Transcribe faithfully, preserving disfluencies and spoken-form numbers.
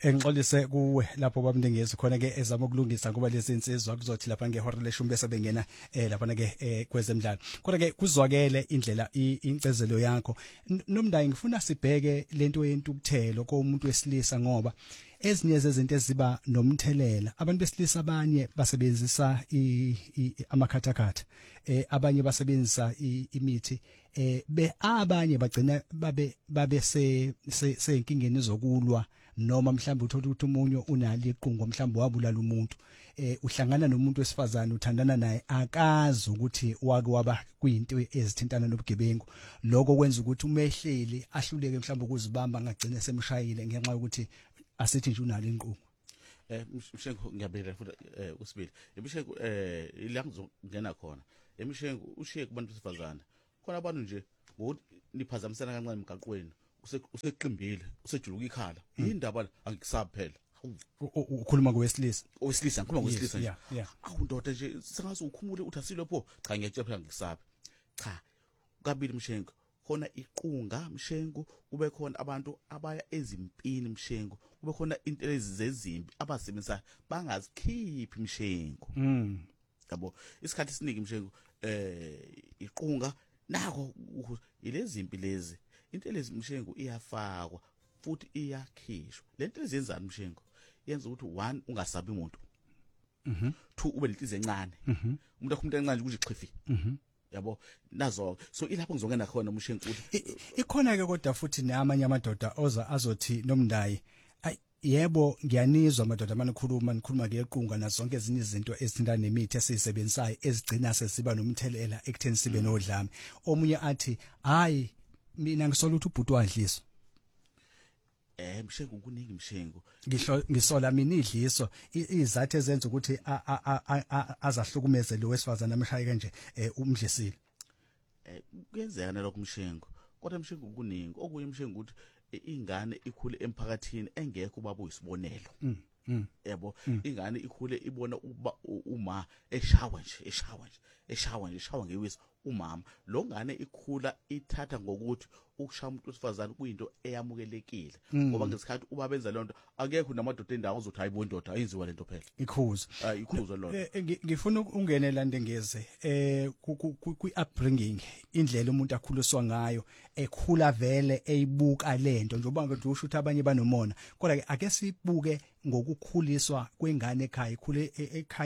engixolise kuwe lapho babamndengezi khona ke ezama ukulungisa kuba lezi insizwa kuzothi lapha ngehora leshumi bese bengena eh lapha ke eh, kwezemidlalo kodwa ke kuzwakele indlela incezelo yakho nomndayi ngifuna sibheke lento yentukuthelo komuntu wesilisa ngoba ezinye zezinto eziba nomthelela abantu besilisa abanye basebenzisa amakhathakhatha eh abanye basebenzisa imithi eh be abanye bagcina babe babe se seyinkingeni zokulwa noma mhlawumbe uthola ukuthi umunye unali iqungo mhlawumbe wabulala umuntu eh uhlangana nomuntu wesifazane uthandana naye akazi ukuthi wake waba kuyinto ezithintana nobugebengu lokho kwenza ukuthi umehleli ahluleke mhlawumbe ukuzibamba angagcina semshayile ngenxa yokuthi asithi nje unali inqungu. Eh Mshengu ngiyabela futhi eh usibili eMshengu eh ila ngizongena khona eMshengu ushiye kubantu besifazana khona abantu nje ngokuthi niphazamisana kancane emgaqweni useqimbile usejuluka ikhala indaba angikusaphela ukhuluma ngowesilisa owesilisa ngikhuluma ngowesilisa nje awu ndoda nje sengathi ukhumule uthi asilopho cha ngiyatshela phela ngikusaphe cha kabili Mshengu khona iqunga Mshengu kube khona abantu abaya ezimpini Mshengu kube khona into ezizezimpi abasebenzisa bangazikhiphi Mshengu mm yabo isikhathi esiningi Mshengu eh iqunga nako ilezimpi lezi into lezi Mshengu iyafakwa futhi iyakhishwa lento ezenzani Mshengu yenza ukuthi one ungasabi umuntu mhm two ube lenhliziyo encane mhm umuntu akhumuntu encane ukuthi xifi mhm yabo nazo so ilapho ngizongena khona Mshengu ukuthi ikhona ke kodwa futhi namanye amadoda oza azothi nomndayi yebo ngiyanizwa amadoda amanikhuluma nikhuluma ngequnga nazo zonke ezinye izinto ezithinta nemithi esizisebenzayo ezigcina sesiba nomthelela ekutheni sibe nodlame omunye athi hayi mina ngisola ukuthi ubhuti wadliso eh Mshengu kuningi Mshengu ngisho ngisola mina idliso izathu ezenza ukuthi azahlukumeze lo wesifazana amshaye kanje umdlisile eh kuyenzeka nalokho Mshengu kodwa Mshengu kuningi okuye Mshengu ukuthi ingane ikhule emphakathini engekho ubaba uyisibonelo mm yabo ingane ikhule ibona uma eshawa nje eshawa nje eshawa nje eshawa ngewisi umama lo ngane ikhula ithatha ngokuthi ukushaya umuntu wesifazane kuyinto eyamukelekile ngoba ngesikhathi uba benza lonto akekho namadoda endawo uzothi hayibo ndoda ayenziwa lento phela ikhuza hayi ikhuza lonto ngifuna ukungenela ndengeze eh kwi upbringing indlela umuntu akhuliswa ngayo ekhula vele eyibuka lento njengoba ngithi usho ukuthi abanye banomona kodwa ake sibuke ngokukhuliswa kwengane ekhaya ikhule ekhaya